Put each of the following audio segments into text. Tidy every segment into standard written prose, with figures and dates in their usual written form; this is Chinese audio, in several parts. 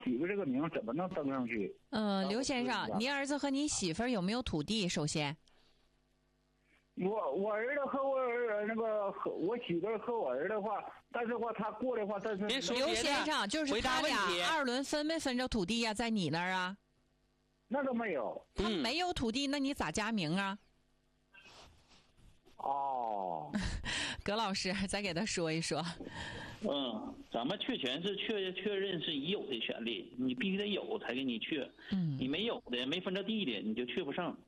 几个这个名怎么能登上去？ 刘先生，你儿子和你媳妇儿有没有土地？首先， 我儿子和我和我媳妇和我儿子的话，但是话他过的话，但是刘先生就是他俩二轮分没分着土地呀？在你那儿啊？ 那都没有。 他没有土地，那你咋加名啊？ 哦， 葛老师再给他说一说。 咱们确权是确认是已有的权利，你必须得有才给你确。你没有的没分着地的你就确不上。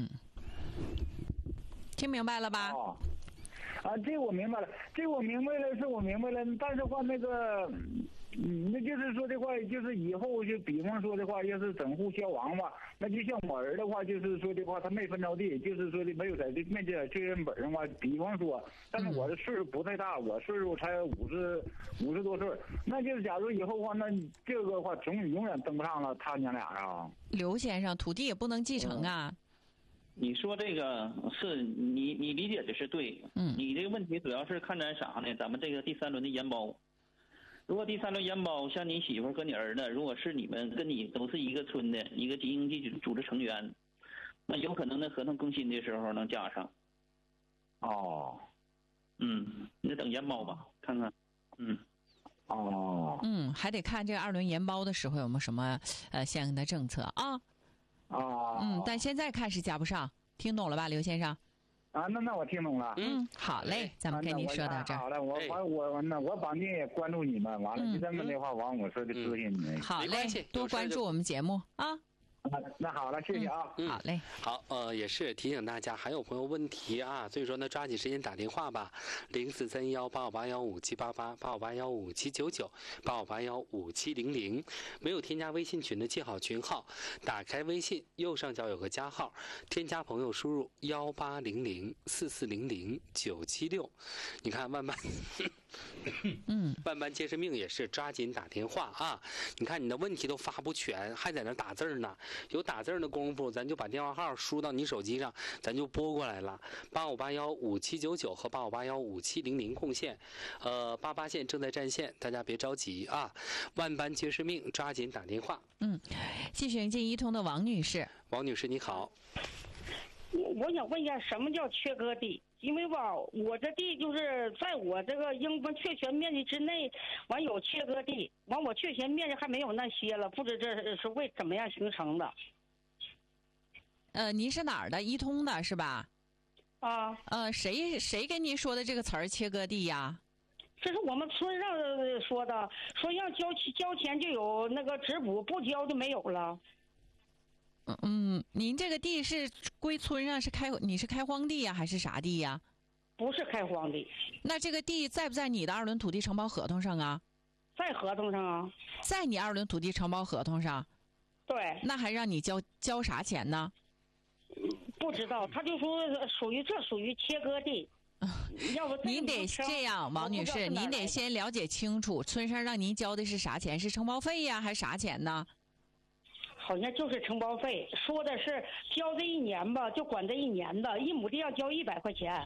听明白了吧？ 这我明白了，这我明白了，是我明白了。但是话那个，那就是说的话，就是以后就比方说的话，要是整户消亡吧，那就像我儿的话，就是说的话，他没分着地，就是说的没有在这面积确认本上话，比方说，但是我的岁数不太大，我岁数才50多岁，那就是假如以后的话，那这个话永远登不上了，他娘俩啊。 刘先生，土地也不能继承啊。 你说这个是你理解的是对，你这个问题主要是看咱啥呢？咱们这个第三轮的研包，如果第三轮研包像你媳妇和你儿子，如果是你们跟你都是一个村的一个经济组织成员，那有可能那合同更新的时候能加上。你等研包吧，看看。 还得看这个二轮研包的时候有没有什么相应的政策啊。但现在看是加不上，听懂了吧，刘先生？ 那我听懂了。 好嘞，咱们跟你说到这儿。 好了，我绑定也关注你们，完了就这么的话，完我说的咨询你们。 好嘞，多关注我们节目啊。 那好了，谢谢啊。 好嘞。 好，也是提醒大家，还有朋友问题啊，所以说呢，抓紧时间打电话吧，043185815788，85815799，85815700。没有添加微信群的记好群号，打开微信右上角有个加号，添加朋友输入18004400976。你看万般万般皆是命，也是抓紧打电话啊！你看你的问题都发不全，还在那打字呢。有打字的功夫，咱就把电话号输到你手机上，咱就拨过来了。85815799和85815700共线，88线正在占线，大家别着急啊！万般皆是命，抓紧打电话。 继续迎接一通的王女士。 王女士你好。 我想问一下，什么叫切割地？因为吧，我这地就是在我这个应分确权面积之内，完有切割地，完我确权面积还没有那些了，不知这是为怎么样形成的？ 您是哪儿的？一通的是吧？谁跟您说的这个词儿切割地呀？ 这是我们村上说的，说要交钱就有那个质补，不交就没有了。 您这个地是归村上，你是开荒地呀，还是啥地呀？ 不是开荒地。 那这个地在不在你的二轮土地承包合同上啊？ 在合同上啊。 在你二轮土地承包合同上。 对。 那还让你交啥钱呢？ 不知道，他就说属于切割地。要不您得这样，王女士，您得先了解清楚，村上让您交的是啥钱？是承包费呀，还是啥钱呢？ 好像就是承包费，说的是交这一年吧，就管这一年的，1亩地要交100块钱。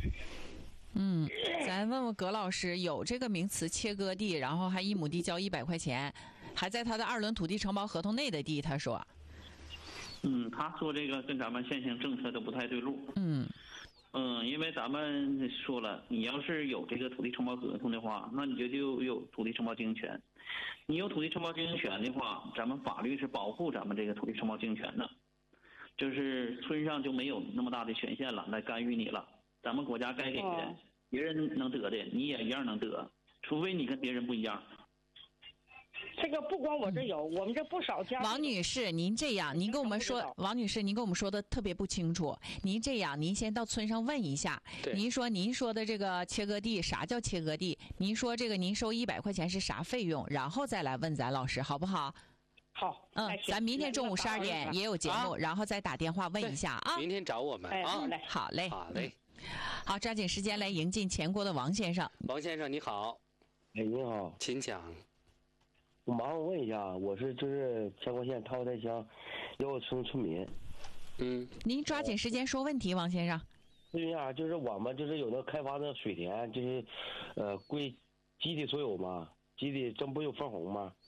咱问问葛老师，有这个名词切割地，然后还1亩地交100块钱，还在他的二轮土地承包合同内的地，他说。 他说这个跟咱们现行政策都不太对路。因为咱们说了，你要是有这个土地承包合同的话，那你就有土地承包经营权。你有土地承包经营权的话，咱们法律是保护咱们这个土地承包经营权的，就是村上就没有那么大的权限了，来干预你了。咱们国家该给的，别人能得的，你也一样能得，除非你跟别人不一样。 这个不光我这有，我们这不少家。 王女士，您这样，您跟我们说，王女士，您跟我们说的特别不清楚。您这样，您先到村上问一下。您说的这个切割地，啥叫切割地？您说这个您收100块钱是啥费用？然后再来问咱老师，好不好？ 好。 咱明天中午12点也有节目，然后再打电话问一下啊。 明天找我们啊。 好嘞。 好， 抓紧时间来迎进前国的王先生。 王先生你好。 你好， 请讲。 我麻烦问一下，我就是乾国县桃台乡1号村村民。 您抓紧时间说问题，王先生。 咨询一下，就是我们就是有那开发的水田，就是归集体所有嘛，集体这不有分红吗？